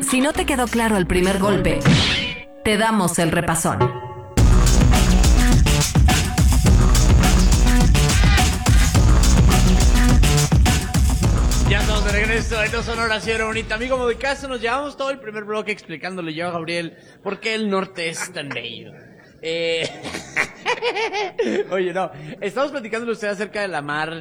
Si no te quedó claro el primer golpe, te damos el repasón. Ya estamos de regreso, esto es Sonora Ciudad Bonita. Amigo como de caso, nos llevamos todo el primer bloque explicándole yo a Gabriel por qué el norte es tan bello. Oye, no, estamos platicándole usted acerca de la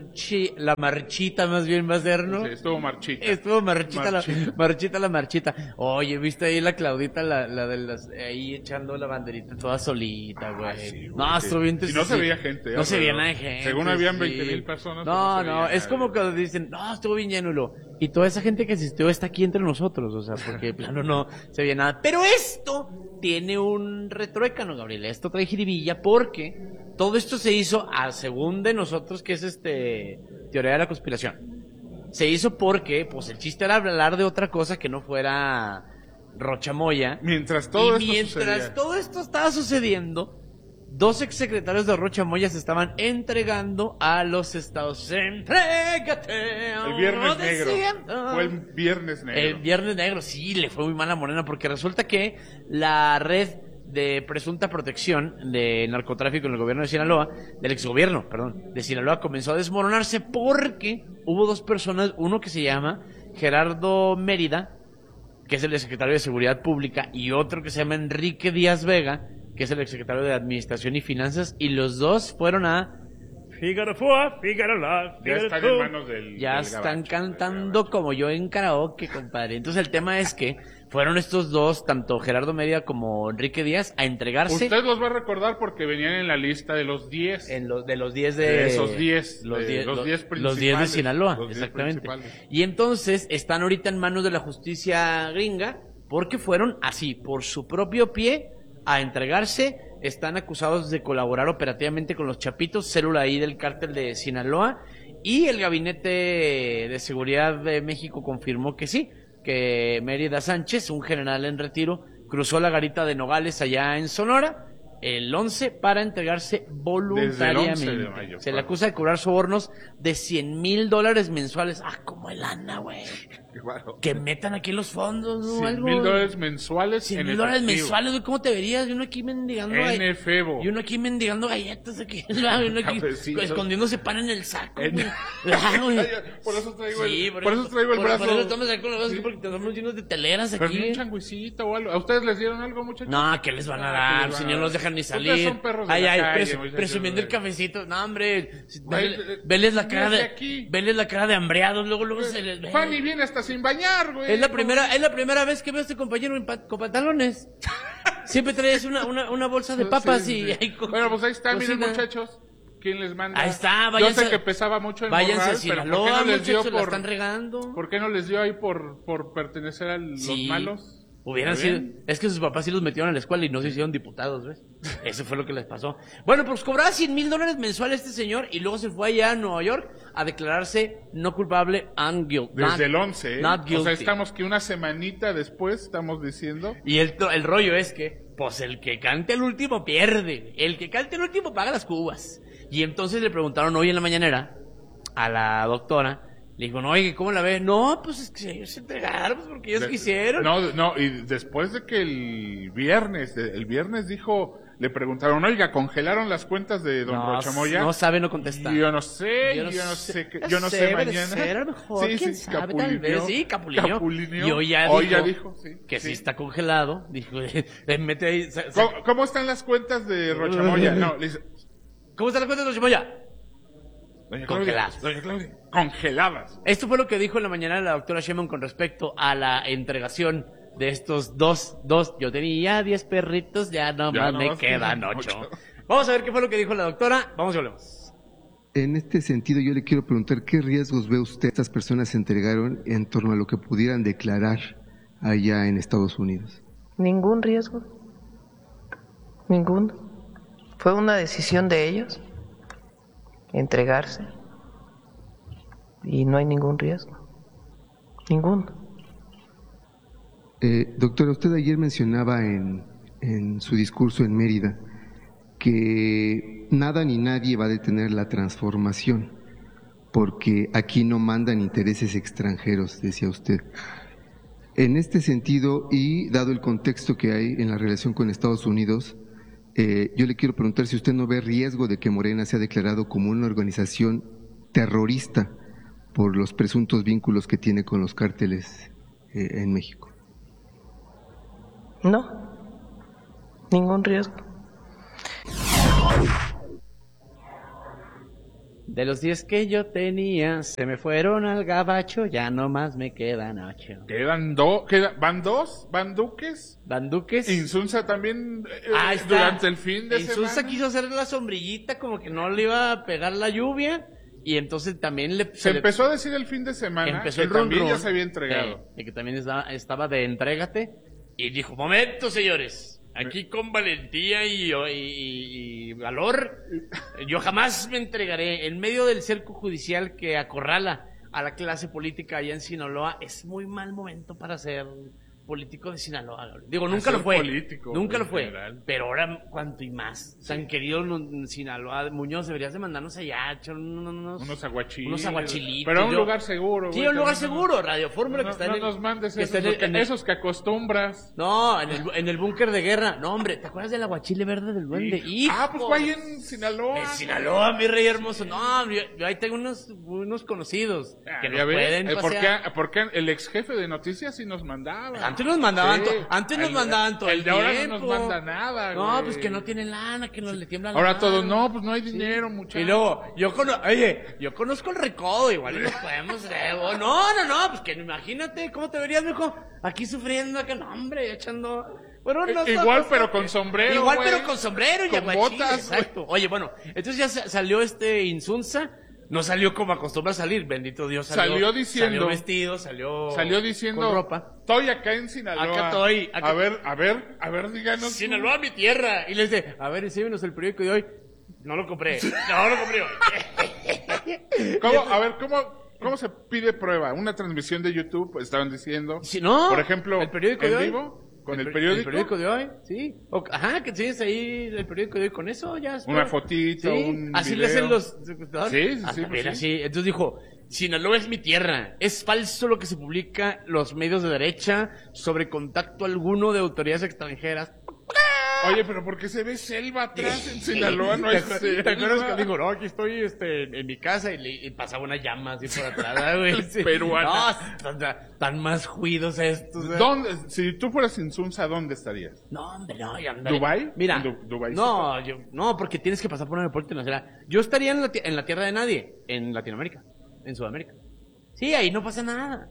marchita, más bien va a ser, ¿no? Sí, estuvo marchita. Estuvo marchita la marchita. Oye, ¿viste ahí la Claudita, la de las, ahí echando la banderita toda solita, güey? Sí, no, estuvo bien. Y no se veía gente. No se veía nada de gente. Según habían sí. 20,000 personas. No, es como cuando dicen, no, estuvo bien lleno, y toda esa gente que asistió está aquí entre nosotros, o sea, porque de plano no se veía nada. Pero esto tiene un retruécano, Gabriel, esto trae jiribilla porque todo esto se hizo, según de nosotros, que es teoría de la conspiración. Se hizo porque, pues, el chiste era hablar de otra cosa que no fuera Rocha Moya. Mientras todo esto estaba sucediendo, dos exsecretarios de Rocha Moya se estaban entregando a los estados. ¡Entrégate! El Viernes Negro. Fue el Viernes Negro. El Viernes Negro, sí, le fue muy mal a Morena porque resulta que la red de presunta protección de narcotráfico en el gobierno de Sinaloa, del exgobierno, perdón, de Sinaloa, comenzó a desmoronarse porque hubo dos personas, uno que se llama Gerardo Mérida, que es el secretario de Seguridad Pública, y otro que se llama Enrique Díaz Vega, que es el exsecretario de Administración y Finanzas, y los dos fueron a Fígaro Fua, Fígaro La, Ya están en manos del están gabacho, cantando como yo en karaoke, compadre. Entonces el tema es que fueron estos dos, tanto Gerardo Mérida como Enrique Díaz, a entregarse. Usted los va a recordar porque venían en la lista de los 10. De los 10 de esos 10. Los 10 principales. Los 10 de Sinaloa, los 10 exactamente. principales. Y entonces están ahorita en manos de la justicia gringa porque fueron así, por su propio pie, a entregarse. Están acusados de colaborar operativamente con los Chapitos, célula ahí del cártel de Sinaloa, y el Gabinete de Seguridad de México confirmó que sí, que Mérida Sánchez, un general en retiro, cruzó la garita de Nogales allá en Sonora el 11 para entregarse voluntariamente. Desde el 11 de mayo, Se le acusa de cobrar sobornos de $100,000 mensuales. Como el lana, güey. Claro. Que metan aquí los fondos, ¿no? $100,000 mensuales. $100,000 mensuales, güey. ¿Cómo te verías? Y uno aquí mendigando. NFEBO. Y uno aquí mendigando galletas aquí. Y uno aquí escondiéndose pan en el saco. Por eso traigo el brazo. brazo. Por eso estamos aquí con los brazos, porque tenemos llenos de teleras aquí. Pero un changuisito o algo. ¿A ustedes les dieron algo, muchachos? No, ¿qué les van a dar? Si no los dejan ni salir. Ustedes son perros de la calle, presumiendo el cafecito. No, hombre. Veles la cara de hambreados. Luego se les ve. Fanny viene hasta sin bañar, güey. Es la primera vez que veo a este compañero con pantalones. Siempre traes una bolsa de papas sí. Bueno, pues ahí está, miren, muchachos. ¿Quién les manda? Ahí está, váyanse. Yo sé que pesaba mucho en váyanse Morral, a Sinaloa, pero ¿por qué no les dio muchachos, la están regando? ¿Por qué no les dio ahí por pertenecer a los malos? Hubieran sido, es que sus papás sí los metieron a la escuela y no se hicieron diputados, ¿ves? Eso fue lo que les pasó. Bueno, pues cobraba $100,000 mensuales este señor y luego se fue allá a Nueva York a declararse no culpable and guilty. Desde el 11, ¿eh? Not guilty. O sea, estamos que una semanita después estamos diciendo. Y el rollo es que, pues el que cante el último pierde. El que cante el último paga las cubas. Y entonces le preguntaron hoy en la mañanera a la doctora. Le dijo, no, oye, ¿cómo la ves? No, pues es que ellos se entregaron, pues porque ellos quisieron. No, y después de que el viernes dijo, le preguntaron, oiga, ¿congelaron las cuentas de don Rocha Moya? No sabe, no contesta. Yo no sé mañana. A lo mejor, quién sabe, tal vez. Sí, capulineó. Y hoy ya dijo que sí está congelado. Dijo, mete ahí. ¿Cómo están las cuentas de Rocha Moya? No, le dice, ¿cómo están las cuentas de Rocha Moya? Congeladas. Esto fue lo que dijo en la mañana la doctora Sheinbaum con respecto a la entregación de estos dos. Yo tenía 10 perritos, ya no más me quedan 8. Vamos a ver qué fue lo que dijo la doctora. Vamos y volvemos. En este sentido, yo le quiero preguntar, ¿qué riesgos ve usted estas personas se entregaron en torno a lo que pudieran declarar allá en Estados Unidos? Ningún riesgo. Ninguno. Fue una decisión de ellos entregarse y no hay ningún riesgo. Ninguno. Doctora, usted ayer mencionaba en su discurso en Mérida que nada ni nadie va a detener la transformación, porque aquí no mandan intereses extranjeros, decía usted. En este sentido, y dado el contexto que hay en la relación con Estados Unidos, yo le quiero preguntar si usted no ve riesgo de que Morena sea declarado como una organización terrorista por los presuntos vínculos que tiene con los cárteles en México. No, ningún riesgo. De los 10 que yo tenía, se me fueron al gabacho, ya nomás me quedan 8. ¿Van dos? ¿Van Duques? ¿Van Duques? Insunza también Ahí está. durante el fin de Insunza semana. quiso hacer la sombrillita como que no le iba a pegar la lluvia y entonces también Se empezó a decir el fin de semana empezó que el run también ya run. se había entregado. Y que también estaba de entrégate y dijo, momento señores, aquí con valentía y valor, yo jamás me entregaré en medio del cerco judicial que acorrala a la clase política allá en Sinaloa. Es muy mal momento para ser político de Sinaloa. Digo, nunca ser lo fue. político, Nunca en lo fue. general. Pero ahora, cuanto y más. Tan querido Sinaloa. Muñoz, deberías de mandarnos allá, echar Unos aguachilitos. Unos aguachilitos. Pero a un Yo- lugar seguro. Sí, güey, un lugar también seguro. Radio Fórmula que No, está en no el- nos mandes que está esos, en el- esos que acostumbras. No, en el búnker de guerra. No, hombre, ¿te acuerdas del aguachile verde del duende? ¡Hijo! Pues fue ahí en Sinaloa. En Sinaloa, mi rey hermoso. No, yo ahí tengo unos conocidos que Ya nos ves, pueden pasear. porque el ex jefe de noticias sí nos mandaba. Antes nos mandaban, Sí. antes nos El- mandaban todo el de ahora tiempo. no nos manda nada, No, güey. pues que no tienen lana, que no le tiemblan la Ahora mano. todos, no, pues no hay dinero, muchachos. Y luego, yo conozco el recodo, igual y nos podemos, no, pues que imagínate, ¿cómo te verías, mijo? Aquí sufriendo, acá, no, hombre, echando, bueno, no, Igual, pero con sombrero, igual, güey. pero con sombrero y Con aguachile, botas, güey. exacto. Oye, bueno, entonces ya salió Insunza, no salió como acostumbra salir, bendito Dios, Salió diciendo- salió vestido, salió diciendo, con ropa. estoy acá en Sinaloa. Acá estoy, acá- A ver, díganos. tú. Sinaloa, mi tierra. Y les dice, a ver, enséñanos el periódico de hoy. No lo compré hoy. ¿Cómo se pide prueba? Una transmisión de YouTube, pues, estaban diciendo. Sí, no, Por ejemplo, el periódico en de hoy. vivo, con el El periódico. periódico de hoy, sí. Ajá, que enseñes ahí el periódico de hoy con eso, ya está. Una fotito, Sí, un así video. le hacen los... Sí, Hasta pues mira, sí. sí. Entonces dijo, Sinaloa es mi tierra. Es falso lo que se publica los medios de derecha sobre contacto alguno de autoridades extranjeras. Oye, pero ¿por qué se ve selva atrás en Sinaloa? No hay selva. ¿Te acuerdas que digo, no, aquí estoy en mi casa y pasaba una llama así por atrás, güey? Sí. Peruana. No, tan más juidos estos, güey. ¿Dónde, si tú fueras Insunza, ¿dónde estarías? No, hombre, no, ya anda. ¿Dubái? Mira, ¿En Dubái? no, porque tienes que pasar por un aeropuerto internacional. Yo estaría en la tierra de nadie, en Latinoamérica, en Sudamérica. Sí, ahí no pasa nada.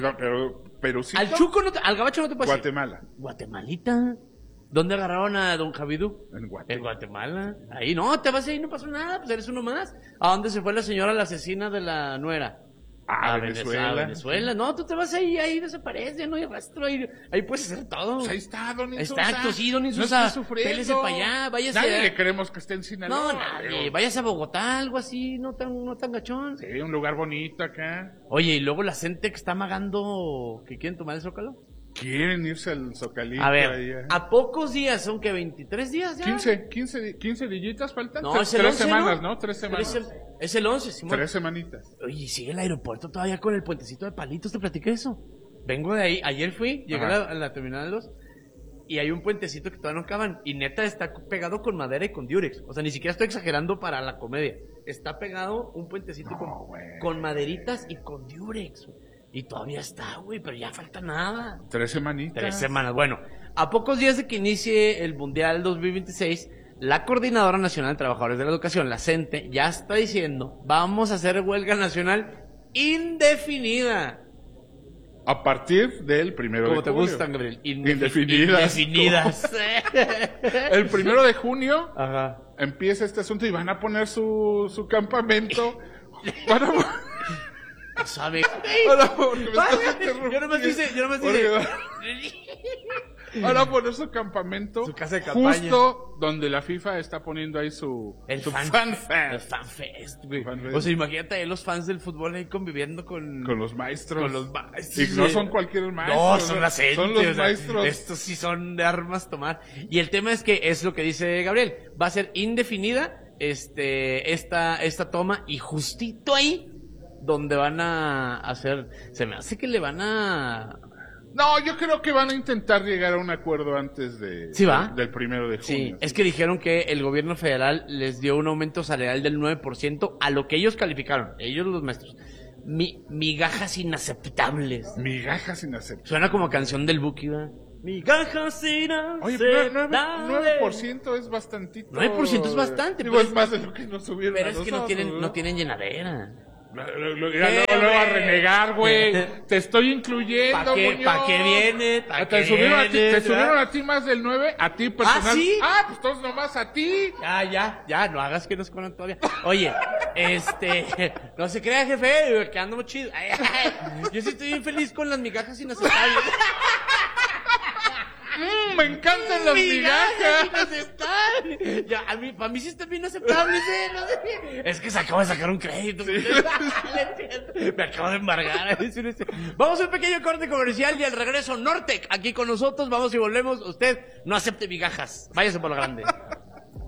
Pero sí. Al Chuco al Gabacho no te pasa. Guatemala. Guatemalita. ¿Dónde agarraron a don Javidú? En Guatemala. En Guatemala. Ahí no, te vas ahí, no pasó nada, pues eres uno más. ¿A dónde se fue la señora, la asesina de la nuera? A A Venezuela. Venezuela. No, tú te vas ahí desaparece, no hay rastro, ahí puedes hacer todo. Pues ahí está, don Insunza. Exacto, sí, don No Insunza. esté sufriendo. Pélese para allá, váyase. Nadie le queremos que esté en Sinaloa. No, nadie. pero- Váyase a Bogotá, algo así, no tan gachón. Sí, un lugar bonito acá. Oye, y luego la gente que está amagando que quieren tomar el Zócalo. Quieren irse al Zocalito. A ver, allá. ¿a pocos días? ¿Son que 23 días ya? 15 dillitas faltan. No, es el 3 11, semanas, ¿no? 3 semanas. Es el 11, Simón. 3 semanitas. Oye, sigue el aeropuerto todavía con el puentecito de palitos, te platiqué eso. Vengo de ahí, ayer llegué Ajá. a la terminal 2 y hay un puentecito que todavía no acaban y neta está pegado con madera y con diurex. O sea, ni siquiera estoy exagerando para la comedia. Está pegado un puentecito con maderitas y con diurex. Y todavía está, güey, pero ya falta nada. 3 semanitas. 3 semanas. Bueno, a pocos días de que inicie el Mundial 2026, la Coordinadora Nacional de Trabajadores de la Educación, la CENTE, ya está diciendo, vamos a hacer huelga nacional indefinida. A partir del 1 de Como te julio. gustan, Gabriel. Indefinidas. Indefinidas. El 1 de junio Ajá. empieza este asunto y van a poner su campamento. Van a, ¿Sabe? porque me estás interrumpiendo. Yo nomás hice. Van a poner su campamento Su casa de campaña. justo donde la FIFA está poniendo ahí su FanFest. El FanFest, güey. FanFest. O sea, imagínate ahí los fans del fútbol ahí conviviendo con Con los maestros. Con los maestros. Y no son cualquier maestro. No, son las gente, Son los o sea, maestros. estos sí son de armas tomar. Y el tema es que es lo que dice Gabriel. Va a ser indefinida esta toma y justito ahí donde van a hacer... Se me hace que le van a No, yo creo que van a intentar llegar a un acuerdo antes ¿Sí va? del 1 de junio. Sí, es que dijeron que el gobierno federal les dio un aumento salarial del 9% a lo que ellos calificaron, ellos los maestros. Migajas inaceptables. Migajas inaceptables. Suena como canción del Buki, ¿verdad? Migajas inaceptables. Oye, pero 9% es bastantito. 9% es bastante. Digo, es más de lo que nos subieron. Pero es que no tienen llenadera. Luego a renegar, güey. Te estoy incluyendo, Muñoz. ¿Pa' qué viene? Te subieron a ti más del 9, a ti personal. ¿Ah, sí? Pues todos nomás a ti. Ya, no hagas que nos conan todavía. Oye, no se crea, jefe, que ando muy chido. Yo sí estoy bien feliz con las migajas inaceptables. Me encantan las migajas. Inaceptables. Ya, para mí sí están bien aceptables, no sé. Es que se acaba de sacar un crédito. Sí. Me acabo de embargar. Vamos a un pequeño corte comercial y al regreso Nortec aquí con nosotros. Vamos y volvemos. Usted no acepte migajas. Váyase por lo grande.